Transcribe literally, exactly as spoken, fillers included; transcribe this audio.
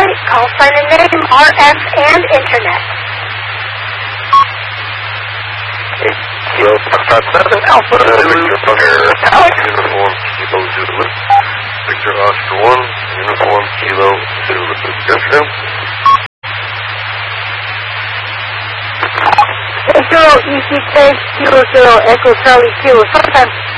call sign and name, R F, and Internet. Kilo five seven Alpha Zulu Alex Uniform Kilo Zulu Victor Oscar one Uniform Kilo Zulu Justin Zero E C K Kilo Zero Echo Charlie Kilo sometime